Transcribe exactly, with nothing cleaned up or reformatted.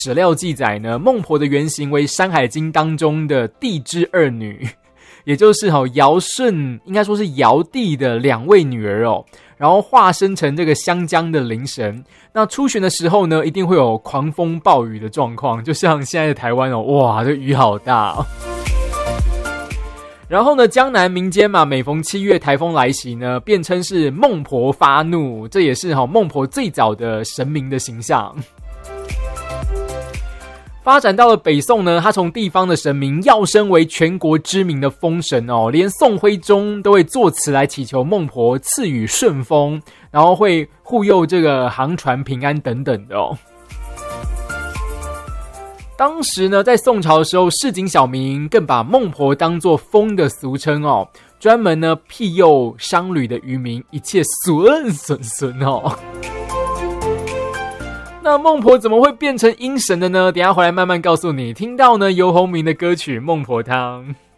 史料记载呢，孟婆的原型为《山海经》当中的帝之二女，也就是哦尧舜，应该说是尧帝的两位女儿哦，然后化身成这个湘江的灵神。那出巡的时候呢，一定会有狂风暴雨的状况，就像现在的台湾哦，哇，这雨好大哦。然后呢，江南民间嘛，每逢七月台风来袭呢，便称是孟婆发怒，这也是哈、哦、孟婆最早的神明的形象。发展到了北宋呢，他从地方的神明要升为全国知名的风神哦，连宋徽宗都会作词来祈求孟婆赐予顺风，然后会护佑这个航船平安等等的哦。当时呢，在宋朝的时候，市井小民更把孟婆当作风的俗称哦，专门呢庇佑商旅的渔民，一切顺顺顺哦。那孟婆怎么会变成阴神的呢？等一下回来慢慢告诉你。听到呢游鸿明的歌曲《孟婆汤》。